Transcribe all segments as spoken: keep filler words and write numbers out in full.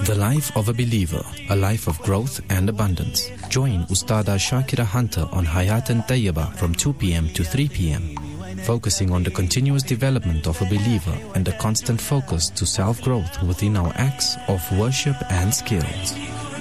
The Life of a Believer, a life of growth and abundance. Join Ustada Shakira Hunter on Hayatan Tayyaba from two p.m. to three p.m, focusing on the continuous development of a believer and a constant focus to self-growth within our acts of worship and skills.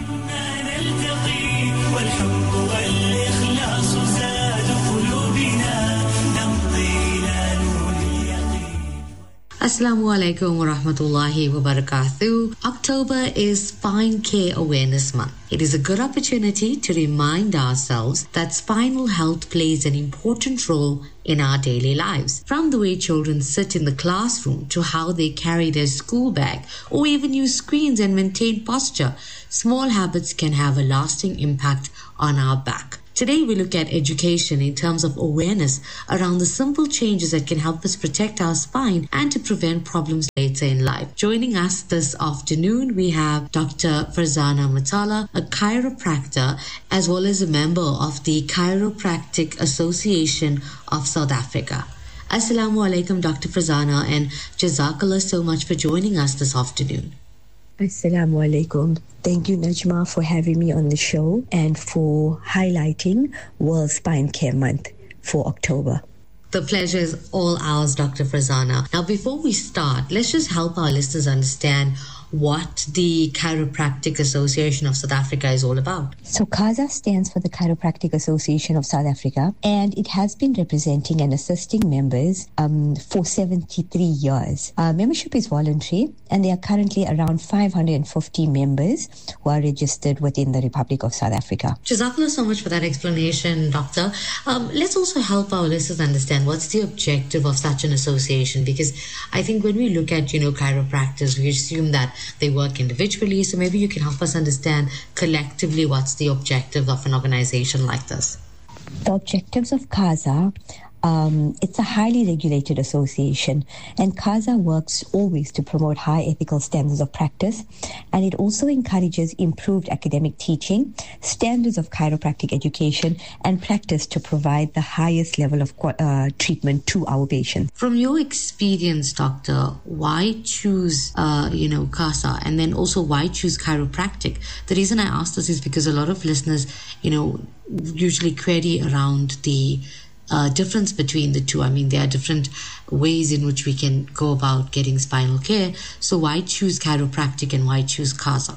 Assalamu alaikum wa rahmatullahi wa barakatuh. October is Spine Care Awareness Month. It is a good opportunity to remind ourselves that spinal health plays an important role in our daily lives. From the way children sit in the classroom to how they carry their school bag or even use screens and maintain posture, small habits can have a lasting impact on our back. Today we look at education in terms of awareness around the simple changes that can help us protect our spine and to prevent problems later in life. Joining us this afternoon, we have Doctor Farzana Matala, a chiropractor, as well as a member of the Chiropractic Association of South Africa. Assalamu alaikum, Doctor Farzana, and Jazakallah so much for joining us this afternoon. Assalamu alaikum. Thank you, Najma, for having me on the show and for highlighting World Spine Care Month for October. The pleasure is all ours, Doctor Farzana. Now, before we start, let's just help our listeners understand what the Chiropractic Association of South Africa is all about. So CASA stands for the Chiropractic Association of South Africa, and it has been representing and assisting members um, for seventy-three years. Uh, membership is voluntary, and there are currently around five hundred fifty members who are registered within the Republic of South Africa. Jazakallah so much for that explanation, Doctor. Um, let's also help our listeners understand what's the objective of such an association, because I think when we look at, you know, chiropractors, we assume that they work individually, so maybe you can help us understand collectively what's the objective of an organization like this. The objectives of CASA, um, it's a highly regulated association, and CASA works always to promote high ethical standards of practice, and it also encourages improved academic teaching, standards of chiropractic education, and practice to provide the highest level of uh, treatment to our patients. From your experience, Doctor, why choose, uh, you know, CASA, and then also why choose chiropractic? The reason I ask this is because a lot of listeners, you know, usually query around the Uh, difference between the two. I mean, there are different ways in which we can go about getting spinal care. So why choose chiropractic and why choose CASA?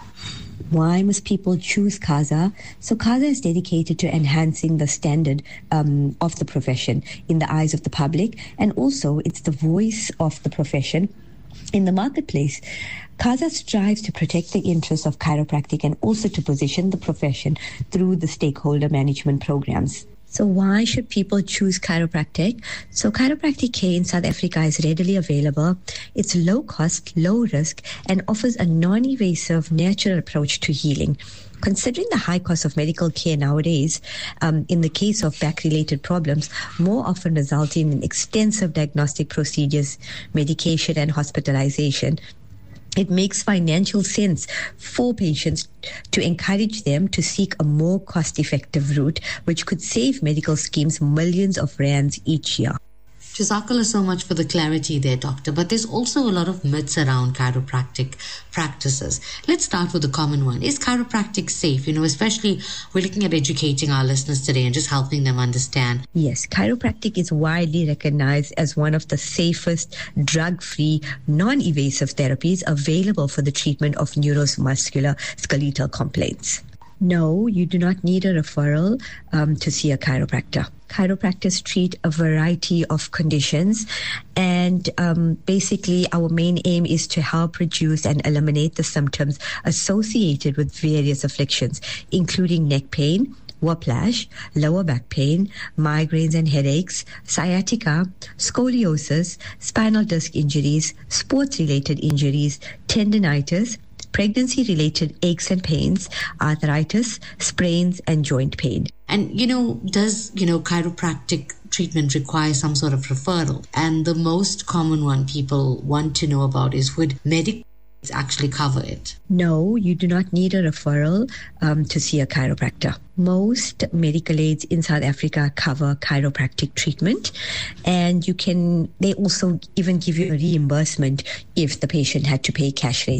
Why must people choose CASA? So CASA is dedicated to enhancing the standard um, of the profession in the eyes of the public, and also it's the voice of the profession in the marketplace. CASA strives to protect the interests of chiropractic and also to position the profession through the stakeholder management programs. So why should people choose chiropractic? So chiropractic care in South Africa is readily available. It's low cost, low risk, and offers a non-invasive, natural approach to healing. Considering the high cost of medical care nowadays, um, in the case of back-related problems, more often resulting in extensive diagnostic procedures, medication, and hospitalization, it makes financial sense for patients to encourage them to seek a more cost-effective route, which could save medical schemes millions of rands each year. Jazakallah so much for the clarity there, Doctor. But there's also a lot of myths around chiropractic practices. Let's start with the common one. Is chiropractic safe? You know, especially we're looking at educating our listeners today and just helping them understand. Yes, chiropractic is widely recognized as one of the safest, drug-free, non-invasive therapies available for the treatment of neuromuscular skeletal complaints. No, you do not need a referral um, to see a chiropractor. Chiropractors treat a variety of conditions, and um, basically our main aim is to help reduce and eliminate the symptoms associated with various afflictions, including neck pain, whiplash, lower back pain, migraines and headaches, sciatica, scoliosis, spinal disc injuries, sports-related injuries, tendinitis, pregnancy-related aches and pains, arthritis, sprains, and joint pain. And, you know, does, you know, chiropractic treatment require some sort of referral? And the most common one people want to know about is, would medical actually cover it? No, you do not need a referral um, to see a chiropractor. Most medical aids in South Africa cover chiropractic treatment, and you can, they also even give you a reimbursement if the patient had to pay cash rates.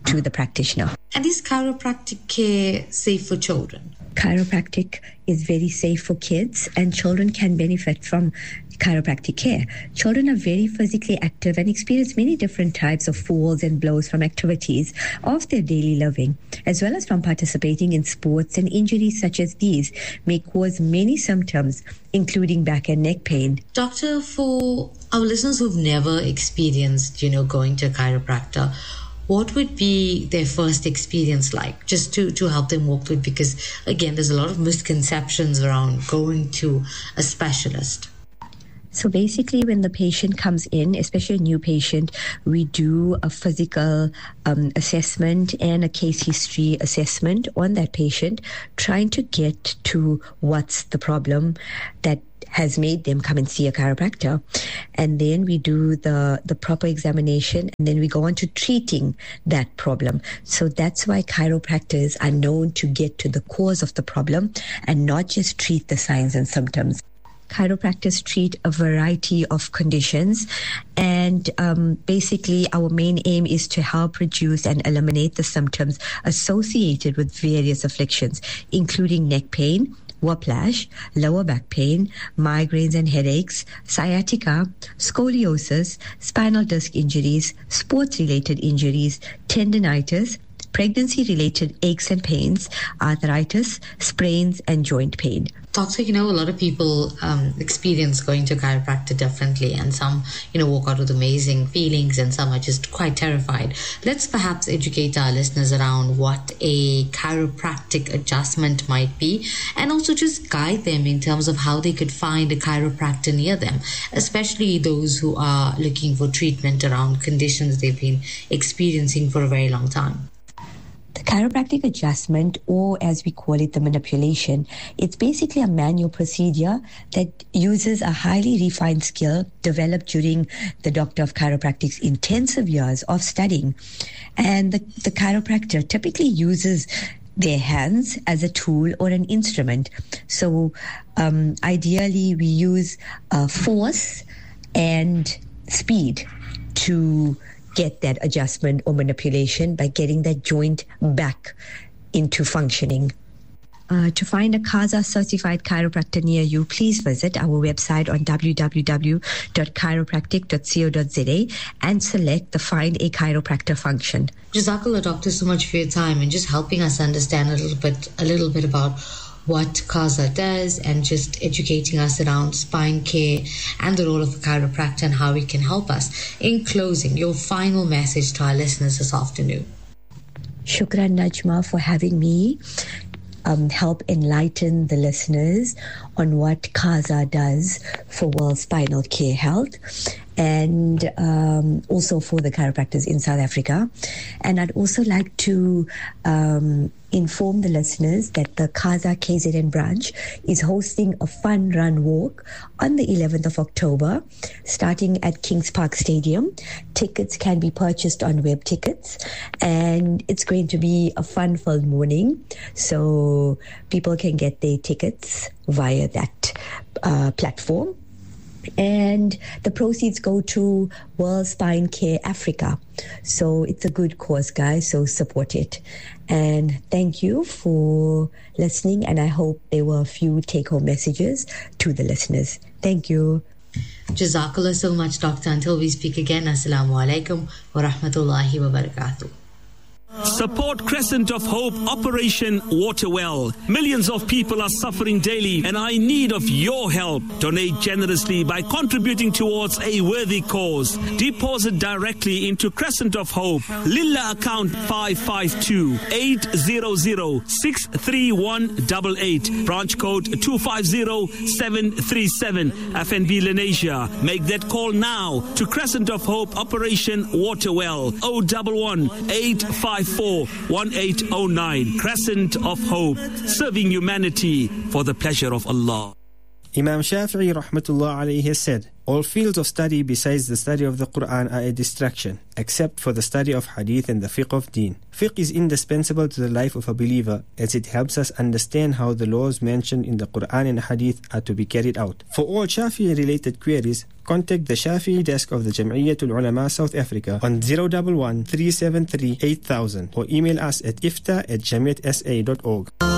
to the practitioner. And is chiropractic care safe for children? Chiropractic is very safe for kids, and children can benefit from chiropractic care. Children are very physically active and experience many different types of falls and blows from activities of their daily living, as well as from participating in sports, and injuries such as these may cause many symptoms, including back and neck pain. Doctor, for our listeners who've never experienced, you know, going to a chiropractor, what would be their first experience like, just to, to help them walk through it? Because, again, there's a lot of misconceptions around going to a specialist. So basically, when the patient comes in, especially a new patient, we do a physical um, assessment and a case history assessment on that patient, trying to get to what's the problem that has made them come and see a chiropractor. And then we do the, the proper examination, and then we go on to treating that problem. So that's why chiropractors are known to get to the cause of the problem and not just treat the signs and symptoms. Chiropractors treat a variety of conditions, and um, basically our main aim is to help reduce and eliminate the symptoms associated with various afflictions, including neck pain, whiplash, lower back pain, migraines and headaches, sciatica, scoliosis, spinal disc injuries, sports-related injuries, tendinitis, pregnancy-related aches and pains, arthritis, sprains, and joint pain. Doctor, you know, a lot of people um, experience going to a chiropractor differently, and some, you know, walk out with amazing feelings, and some are just quite terrified. Let's perhaps educate our listeners around what a chiropractic adjustment might be, and also just guide them in terms of how they could find a chiropractor near them, especially those who are looking for treatment around conditions they've been experiencing for a very long time. The chiropractic adjustment, or as we call it, the manipulation, it's basically a manual procedure that uses a highly refined skill developed during the Doctor of Chiropractic's intensive years of studying. And the, the chiropractor typically uses their hands as a tool or an instrument. So um, ideally we use uh, force and speed to get that adjustment or manipulation by getting that joint back into functioning. Uh, to find a CASA certified chiropractor near you, please visit our website on w w w dot chiropractic dot co dot z a and select the Find a Chiropractor function. Jazakallah, Doctor, so much for your time and just helping us understand a little bit, a little bit about what CASA does, and just educating us around spine care and the role of a chiropractor and how it can help us. In closing, your final message to our listeners this afternoon. Shukran, Najma, for having me um, help enlighten the listeners on what CASA does for World Spinal Care Health, and um, also for the chiropractors in South Africa. And I'd also like to um, inform the listeners that the CASA K Z N branch is hosting a fun run walk on the eleventh of October, starting at Kings Park Stadium. Tickets can be purchased on web tickets, and it's going to be a fun-filled morning, so people can get their tickets via that uh, platform. And the proceeds go to World Spine Care Africa. So it's a good cause, guys, so support it. And thank you for listening, and I hope there were a few take-home messages to the listeners. Thank you. Jazakallah so much, Doctor. Until we speak again, Assalamu alaikum wa rahmatullahi wa barakatuh. Support Crescent of Hope Operation Waterwell. Millions of people are suffering daily, and I need of your help. Donate generously by contributing towards a worthy cause. Deposit directly into Crescent of Hope, Lilla account five five two, eight zero zero, six three one eight eight, branch code two five zero, seven three seven, F N B Lenasia. Make that call now to Crescent of Hope Operation Waterwell, zero one one, eight five four, one eight zero nine. Crescent of Hope, serving humanity for the pleasure of Allah. Imam Shafi'i rahmatullah alayhi said, All fields of study besides the study of the Quran are a distraction, except for the study of hadith and the fiqh of deen. Fiqh is indispensable to the life of a believer as it helps us understand how the laws mentioned in the Quran and hadith are to be carried out. For all Shafi'i-related queries, contact the Shafi'i desk of the Jam'iyyatul Ulama South Africa on zero one one, three seven three, eight thousand or email us at ifta at jamiat s a dot org.